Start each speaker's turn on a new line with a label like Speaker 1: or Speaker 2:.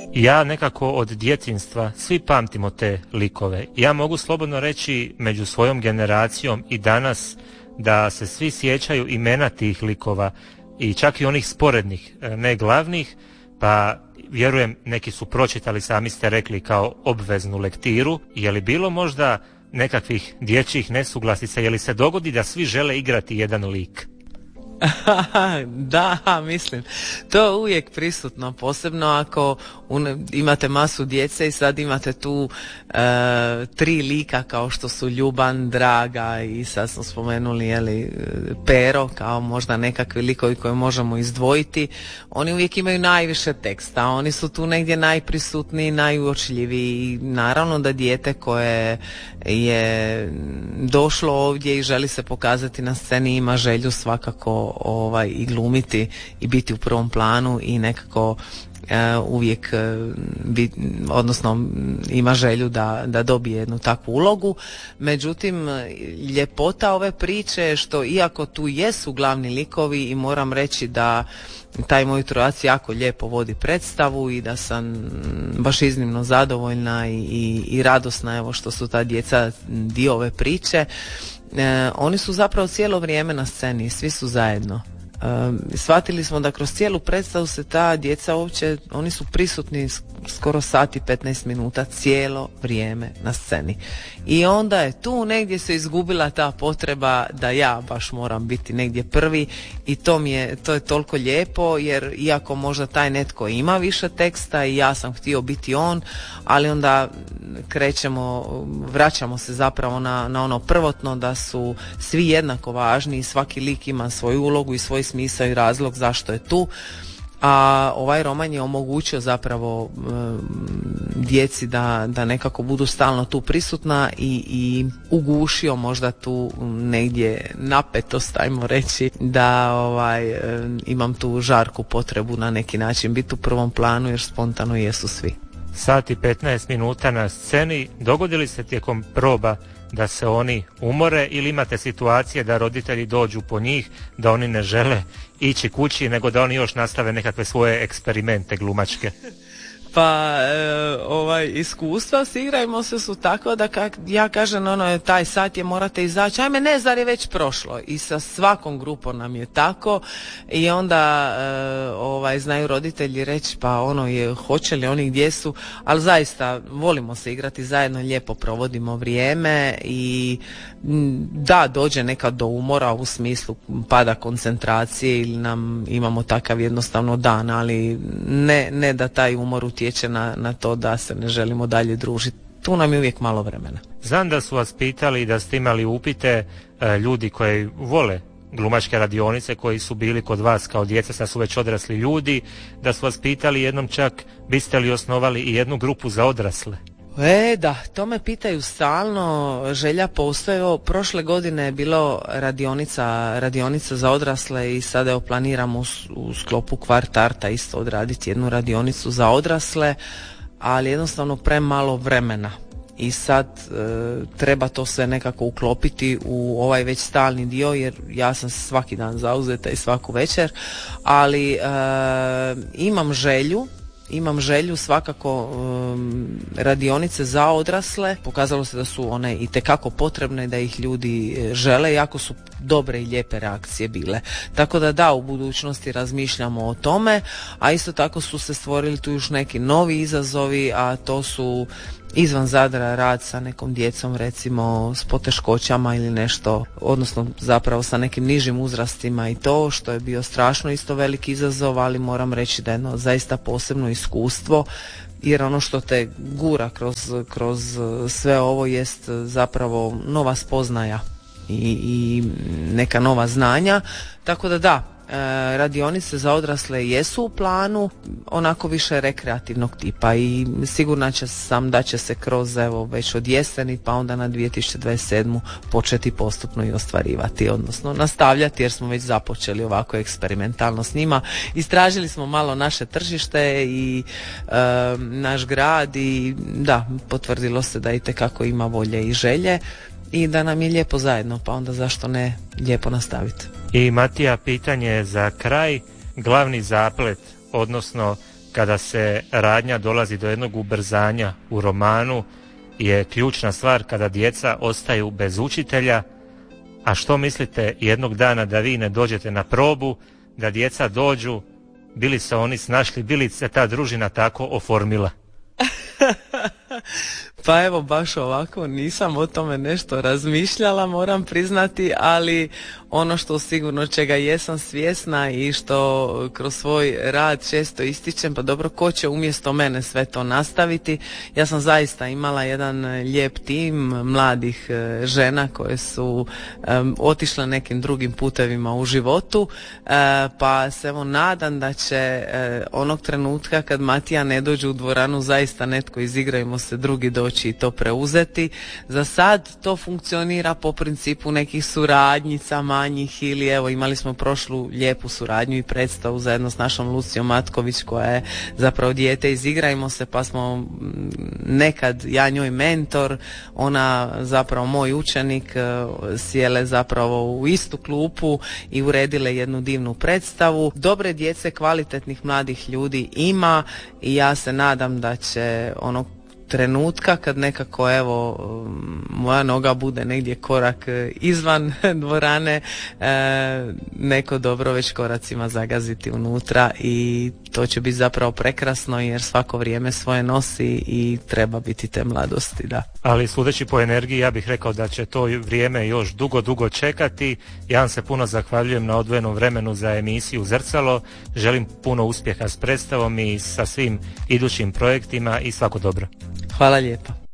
Speaker 1: Ja nekako od djetinjstva svi pamtimo te likove. Ja mogu slobodno reći među svojom generacijom i danas da se svi sjećaju imena tih likova i čak i onih sporednih, ne glavnih, pa vjerujem neki su pročitali, sami ste rekli, kao obveznu lektiru. Je li bilo možda nekakvih dječjih nesuglasica, je li se dogodi da svi žele igrati jedan lik?
Speaker 2: Da, mislim, to je uvijek prisutno, posebno ako imate masu djece i sad imate tu 3 lika kao što su Ljuban, Draga i sad smo spomenuli Pero, kao možda nekakvi likovi koje možemo izdvojiti. Oni uvijek imaju najviše teksta, oni su tu negdje najprisutniji, najuočljiviji i naravno da dijete koje je došlo ovdje i želi se pokazati na sceni ima želju svakako i glumiti i biti u prvom planu i nekako uvijek odnosno ima želju da dobije jednu takvu ulogu. Međutim, ljepota ove priče je što iako tu jesu glavni likovi i moram reći da taj moj trojac jako lijepo vodi predstavu i da sam baš iznimno zadovoljna i radosna evo što su ta djeca dio ove priče. Oni su zapravo cijelo vrijeme na sceni, svi su zajedno. Shvatili smo da kroz cijelu predstavu se ta djeca uopće, oni su prisutni skoro sat i 15 minuta cijelo vrijeme na sceni. I onda je tu negdje se izgubila ta potreba da ja baš moram biti negdje prvi i to je toliko lijepo jer iako možda taj netko ima više teksta i ja sam htio biti on, ali onda vraćamo se zapravo na ono prvotno da su svi jednako važni i svaki lik ima svoju ulogu i svoj smisao i razlog zašto je tu. A ovaj roman je omogućio zapravo djeci da nekako budu stalno tu prisutna i ugušio možda tu negdje napetost, ajmo reći, da imam tu žarku potrebu na neki način biti u prvom planu jer spontano jesu svi.
Speaker 1: Sat i 15 minuta na sceni, dogodili se tijekom proba da se oni umore ili imate situacije da roditelji dođu po njih, da oni ne žele ići kući, nego da oni još nastave nekakve svoje eksperimente glumačke?
Speaker 2: Pa iskustva s igrajmo se su tako da ja kažem taj sat je morate izaći, ajme ne, zar je već prošlo, i sa svakom grupom nam je tako i onda znaju roditelji reći pa hoće li oni gdje su, ali zaista volimo se igrati zajedno, lijepo provodimo vrijeme i da, dođe nekad do umora u smislu pada koncentracije ili imamo takav jednostavno dan, ali ne da taj umor utječe na to da se ne želimo dalje družiti. Tu nam je uvijek malo vremena.
Speaker 1: Znam da su vas pitali i da ste imali upite ljudi koji vole glumačke radionice, koji su bili kod vas kao djeca, sad su već odrasli ljudi, da su vas pitali jednom čak biste li osnovali i jednu grupu za odrasle?
Speaker 2: Da, to me pitaju stalno, želja postoje. Prošle godine je bilo radionica za odrasle i sada planiramo u sklopu Kvart Arta isto odraditi jednu radionicu za odrasle, ali jednostavno premalo vremena. I sad treba to sve nekako uklopiti u ovaj već stalni dio jer ja sam svaki dan zauzeta i svaku večer, ali imam želju svakako radionice za odrasle. Pokazalo se da su one itekako potrebne, da ih ljudi žele, jako su dobre i lijepe reakcije bile. Tako da u budućnosti razmišljamo o tome, a isto tako su se stvorili tu još neki novi izazovi, a to su izvan Zadra rad sa nekom djecom recimo s poteškoćama ili nešto, odnosno zapravo sa nekim nižim uzrastima i to što je bio strašno isto veliki izazov, ali moram reći da je jedno zaista posebno iskustvo jer ono što te gura kroz sve ovo jest zapravo nova spoznaja i neka nova znanja, tako da radionice za odrasle jesu u planu, onako više rekreativnog tipa i sigurna sam da će se kroz već od jeseni pa onda na 2027. početi postupno i ostvarivati, odnosno nastavljati jer smo već započeli ovako eksperimentalno s njima. Istražili smo malo naše tržište i naš grad i da, potvrdilo se da itekako ima volje i želje i da nam je lijepo zajedno, pa onda zašto ne lijepo nastaviti.
Speaker 1: I Matija, pitanje za kraj, glavni zaplet, odnosno kada se radnja dolazi do jednog ubrzanja u romanu je ključna stvar kada djeca ostaju bez učitelja. A što mislite jednog dana da vi ne dođete na probu, da djeca dođu, bili se oni snašli, bili se ta družina tako oformila?
Speaker 2: Pa evo, baš ovako nisam o tome nešto razmišljala, moram priznati, ali ono što sigurno čega jesam svjesna i što kroz svoj rad često ističem, pa dobro, ko će umjesto mene sve to nastaviti? Ja sam zaista imala jedan lijep tim mladih žena koje su otišle nekim drugim putevima u životu, pa se evo nadam da će onog trenutka kad Matija ne dođe u dvoranu zaista netko iz Igrajmo se drugi doći i to preuzeti. Za sad to funkcionira po principu nekih suradnjica manjih ili evo imali smo prošlu lijepu suradnju i predstavu zajedno s našom Lucijom Matković koja je zapravo dijete iz Igrajmo se, pa smo nekad ja njoj mentor, ona zapravo moj učenik, sjele zapravo u istu klupu i uredile jednu divnu predstavu. Dobre djece, kvalitetnih mladih ljudi ima i ja se nadam da će onog trenutka kad nekako evo moja noga bude negdje korak izvan dvorane, neko dobro već koracima zagaziti unutra i to će biti zapravo prekrasno jer svako vrijeme svoje nosi i treba biti te mladosti, da.
Speaker 1: Ali sudeći po energiji ja bih rekao da će to vrijeme još dugo čekati. Ja vam se puno zahvaljujem na odvojenom vremenu za emisiju Zrcalo, želim puno uspjeha s predstavom i sa svim idućim projektima i svako dobro.
Speaker 2: Hvala lijepa.